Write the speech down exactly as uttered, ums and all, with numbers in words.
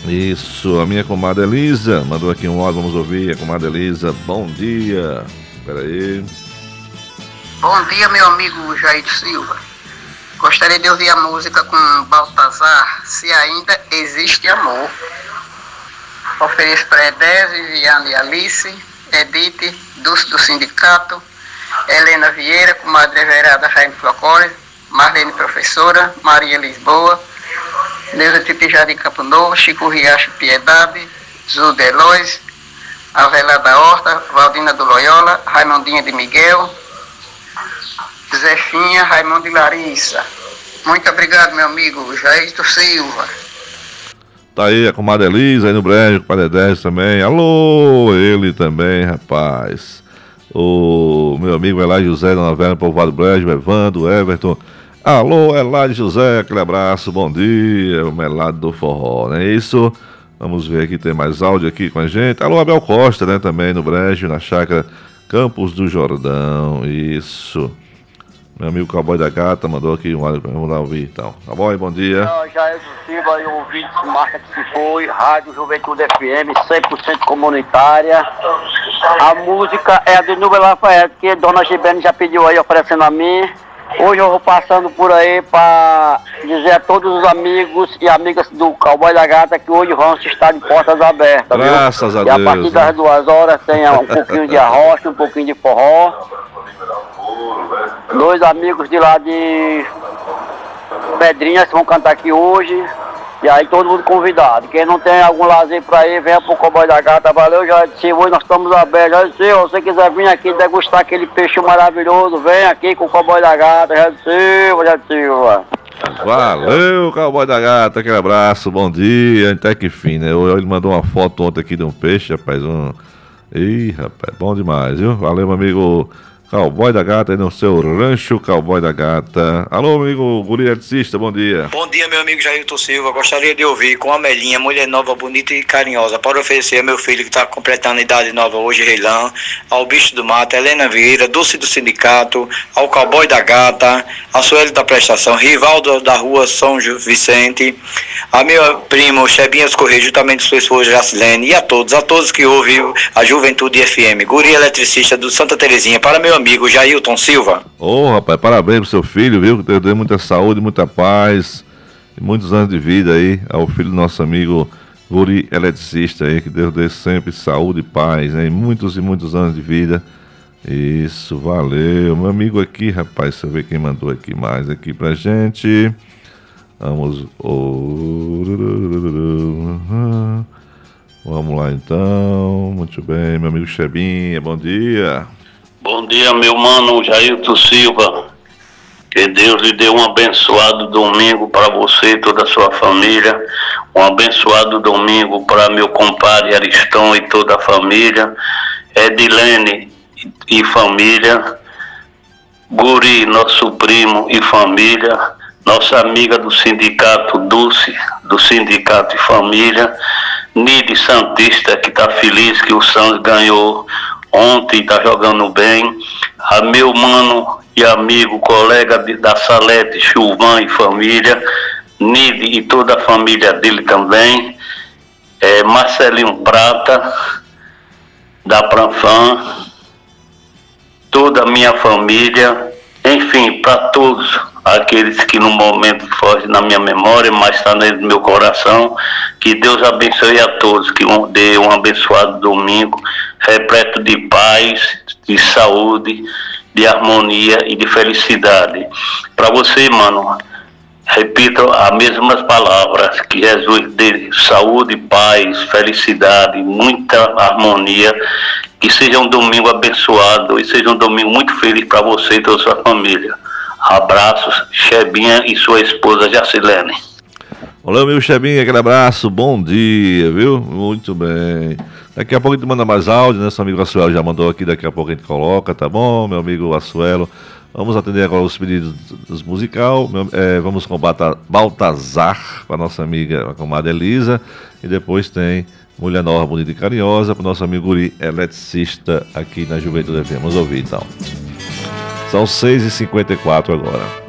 Isso, a minha comadre Elisa mandou aqui um áudio, vamos ouvir. A comadre Elisa, bom dia. Espera aí. Bom dia, meu amigo Jair Silva. Gostaria de ouvir a música com Baltazar, Se Ainda Existe Amor. Ofereço para Edésio, Viviane e Alice, Edith, Dulce do Sindicato, Helena Vieira, comadre Everada Jaime Flocório, Marlene Professora, Maria Lisboa, Neuza Tipijá de Campo Novo, Chico Riacho Piedade, Zuda Elois, Avela da Horta, Valdina do Loyola, Raimondinha de Miguel, Zefinha, Raimundo e Larissa. Muito obrigado, meu amigo Jair Silva. Tá aí a comadre Elisa aí no Brejo, o compadre Edésio também. Alô, ele também, rapaz. O meu amigo Elade José da novela Povoado Brejo, Evandro, Everton. Alô, Elade José, aquele abraço, bom dia, o melado do forró, não é isso? Vamos ver aqui, tem mais áudio aqui com a gente. Alô, Abel Costa, né, também no Brejo, na chácara Campos do Jordão, isso. Meu amigo Cowboy da Gata mandou aqui um áudio pra vamos lá ouvir então. Cowboy, bom dia. Não, já é possível aí ouvir marca que se foi, Rádio Juventude F M, cem por cento comunitária. A música é a de Nubel Lafayette, que Dona Gibene já pediu aí, oferecendo a mim. Hoje eu vou passando por aí para dizer a todos os amigos e amigas do Cowboy da Gata que hoje vão estar de portas abertas. Graças viu? a e Deus. E a partir das né? duas horas tem um pouquinho de arrocha, um pouquinho de forró. Dois amigos de lá de Pedrinhas vão cantar aqui hoje. E aí todo mundo convidado. Quem não tem algum lazer pra ir, venha pro Cowboy da Gata. Valeu, Jair Silva. Hoje nós estamos abertos. Jair Silva, se você quiser vir aqui degustar aquele peixe maravilhoso, vem aqui com o Cowboy da Gata. Jair Silva, Jair Silva. Valeu, Cowboy da Gata. Aquele abraço, bom dia. Até que fim, né? Ele mandou uma foto ontem aqui de um peixe, rapaz. Um... Ih, rapaz, bom demais, viu? Valeu, meu amigo Cowboy da Gata aí no seu rancho Cowboy da Gata. Alô, amigo Guri Eletricista, bom dia. Bom dia, meu amigo Jairton Silva. Gostaria de ouvir com a Melinha, mulher nova, bonita e carinhosa, para oferecer a meu filho que está completando a idade nova hoje, Reilão, ao Bicho do Mato, Helena Vieira, Dulce do Sindicato, ao Cowboy da Gata, a Sueli da Prestação, Rivaldo da Rua São Vicente, a meu primo Chebinhas Correia, juntamente com sua esposa Jacilene, e a todos, a todos que ouvem a Juventude F M. Guri Eletricista do Santa Terezinha, para meu amigo Jailton Silva. Ô, oh, rapaz, parabéns pro seu filho, viu? Que Deus dê muita saúde, muita paz e muitos anos de vida aí ao filho do nosso amigo Guri Eletricista aí. Que Deus dê sempre saúde e paz, né? E muitos e muitos anos de vida. Isso, valeu. Meu amigo aqui, rapaz, deixa eu ver quem mandou aqui mais aqui pra gente. Vamos... Vamos lá então. Muito bem, meu amigo Chebinha, bom dia. Bom dia, meu mano Jailton Silva. Que Deus lhe dê um abençoado domingo para você e toda a sua família. Um abençoado domingo para meu compadre Ariston e toda a família. Edilene e família. Guri, nosso primo e família. Nossa amiga do sindicato Dulce, do sindicato e família. Nide Santista, que está feliz que o Santos ganhou ontem, está jogando bem. A meu mano e amigo, colega de, da Salete, Chuvan e família. Nide e toda a família dele também. É, Marcelinho Prata, da Pranfan. Toda a minha família. Enfim, para todos aqueles que no momento fogem na minha memória, mas está no meu coração. Que Deus abençoe a todos, que dê um abençoado domingo, repleto de paz, de saúde, de harmonia e de felicidade. Para você, mano, repito as mesmas palavras, que Jesus dê saúde, paz, felicidade, muita harmonia, que seja um domingo abençoado e seja um domingo muito feliz para você e toda a sua família. Abraços, Chebinha e sua esposa Jacilene. Olá, meu Chebinha, aquele abraço, bom dia, viu? Muito bem. Daqui a pouco a gente manda mais áudio, né? Seu amigo Assuelo já mandou aqui, daqui a pouco a gente coloca, tá bom, meu amigo Assuelo? Vamos atender agora os pedidos musical. É, vamos com Baltazar, para nossa amiga, a comadre Elisa. E depois tem Mulher Nova, Bonita e Carinhosa, para o nosso amigo Guri Eletricista aqui na Juventude F M. Vamos ouvir então. São seis e cinquenta e quatro agora.